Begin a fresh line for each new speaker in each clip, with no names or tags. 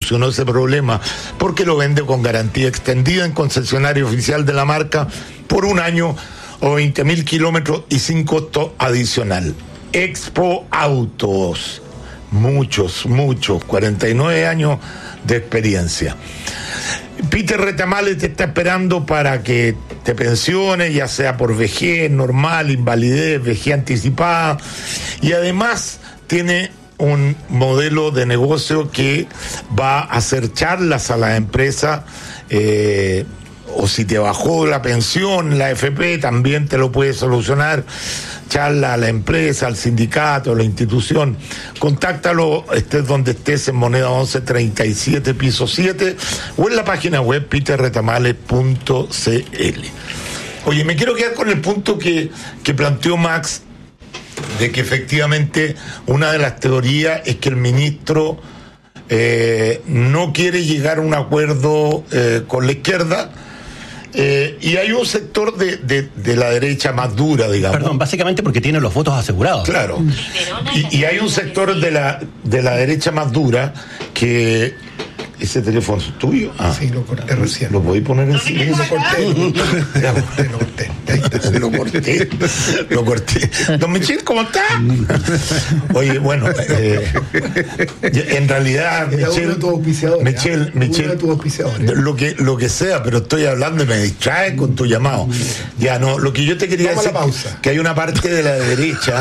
solucionó ese problema porque lo vende con garantía extendida en concesionario oficial de la marca por un año o 20.000 kilómetros y sin costo adicional. Expo Autos, muchos, 49 años de experiencia. Peter Retamales te está esperando para que te pensiones, ya sea por vejez normal, invalidez, vejez anticipada, y además tiene un modelo de negocio que va a hacer charlas a las empresas, o si te bajó la pensión, la AFP, también te lo puede solucionar. Charla a la empresa, al sindicato, a la institución. Contáctalo, estés donde estés, en Moneda 1137, piso 7, o en la página web peterretamales.cl. Oye, me quiero quedar con el punto que planteó Max, de que efectivamente una de las teorías es que el ministro no quiere llegar a un acuerdo con la izquierda. Y hay un sector de la derecha más dura, digamos.
Perdón, básicamente porque tiene los votos asegurados.
Claro. Y hay un sector de la derecha más dura que... ¿Ese teléfono es tuyo?
Ah, sí, lo corté recién.
¿Lo podéis poner en silencio? Lo corté. Don Michel, ¿cómo está? Oye, bueno, en realidad, Michel, lo que sea, pero estoy hablando y me distrae con tu llamado. Ya no, lo que yo te quería decir, que hay una parte de la derecha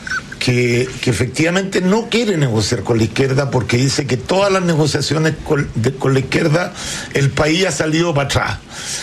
que efectivamente no quiere negociar con la izquierda, porque dice que todas las negociaciones con la izquierda el país ha salido para atrás,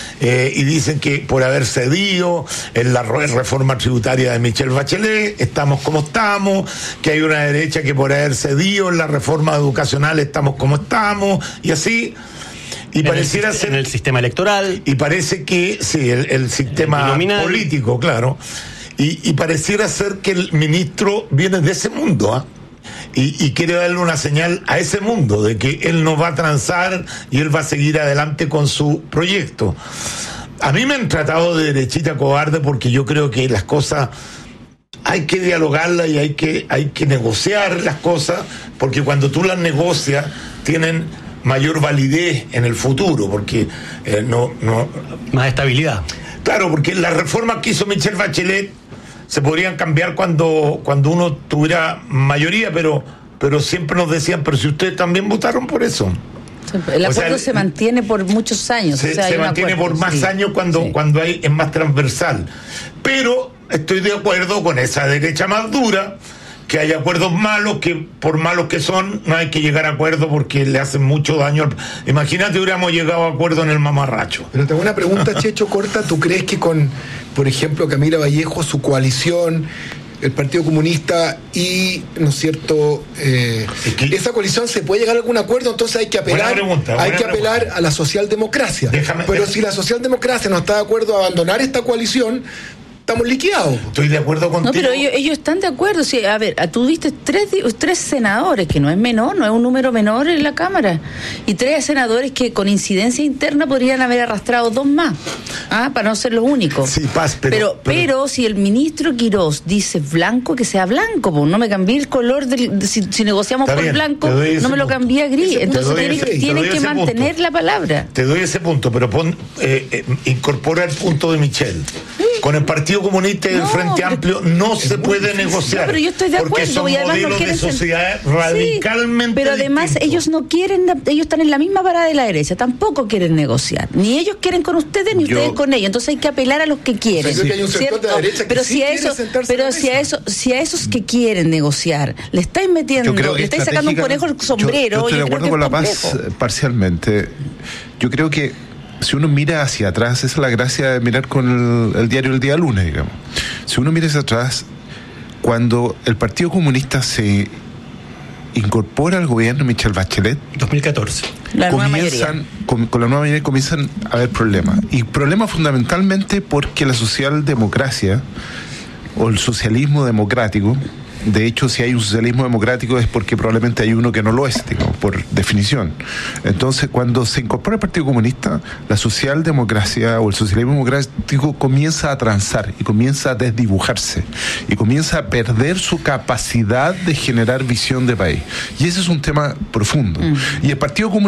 y dicen que por haber cedido en la reforma tributaria de Michelle Bachelet estamos como estamos, que hay una derecha que por haber cedido en la reforma educacional estamos como estamos, y así. Y pareciera ser
en el sistema electoral,
y parece que sí, el sistema político, claro. Y pareciera ser que el ministro viene de ese mundo, y quiere darle una señal a ese mundo de que él no va a transar y él va a seguir adelante con su proyecto. A mí me han tratado de derechita cobarde, porque yo creo que las cosas hay que dialogarlas y hay que negociar las cosas, porque cuando tú las negocias tienen mayor validez en el futuro, porque no
más estabilidad.
Claro, porque las reformas que hizo Michelle Bachelet se podrían cambiar cuando uno tuviera mayoría, pero siempre nos decían, pero si ustedes también votaron por eso.
El acuerdo se mantiene por muchos años.
Se mantiene por más años cuando es más transversal. Pero estoy de acuerdo con esa derecha más dura, que hay acuerdos malos, que por malos que son, no hay que llegar a acuerdo porque le hacen mucho daño. Imagínate, hubiéramos llegado a acuerdo en el mamarracho.
Pero te hago una pregunta, Checho, corta. ¿Tú crees que con, por ejemplo, Camila Vallejo, su coalición, el Partido Comunista y, ¿no es cierto?, esa coalición, se puede llegar a algún acuerdo? Entonces hay que apelar, apelar a la socialdemocracia. Si la socialdemocracia no está de acuerdo a abandonar esta coalición, estamos liquidados.
Estoy de acuerdo contigo.
No, pero ellos están de acuerdo. Sí, a ver, tuviste tres senadores, que no es menor, no es un número menor en la Cámara, y 3 senadores que con incidencia interna podrían haber arrastrado 2 más, para no ser los únicos.
Sí, Paz,
pero si el ministro Quirós dice blanco, que sea blanco, pues no me cambié el color si negociamos por blanco, no me lo cambié a gris. Entonces tienen que mantener la palabra.
Te doy ese punto, pero incorpora el punto de Michelle. Con el Partido Comunista y el Frente Amplio no se puede negociar.
Pero yo estoy de acuerdo.
Porque son modelos de sociedad radicalmente
pero además
distintos.
ellos no quieren, ellos están en la misma parada de la derecha, tampoco quieren negociar. Ni ellos quieren con ustedes, ni ustedes con ellos. Entonces hay que apelar a los que quieren.
Yo creo que hay un sector de la derecha que
si a esos que quieren negociar le estáis metiendo, le estáis sacando un conejo al sombrero.
Yo estoy de acuerdo con la Paz parcialmente. Yo creo que si uno mira hacia atrás, esa es la gracia de mirar con el diario El Día Lunes, digamos. Si uno mira hacia atrás, cuando el Partido Comunista se incorpora al gobierno de Michelle Bachelet,
2014,
con la nueva mayoría comienzan a haber problemas. Y problemas fundamentalmente porque la socialdemocracia o el socialismo democrático, de hecho, si hay un socialismo democrático es porque probablemente hay uno que no lo es, digamos, por definición. Entonces, cuando se incorpora el Partido Comunista, la socialdemocracia o el socialismo democrático comienza a transar y comienza a desdibujarse y comienza a perder su capacidad de generar visión de país. Y ese es un tema profundo. Y el Partido Comunista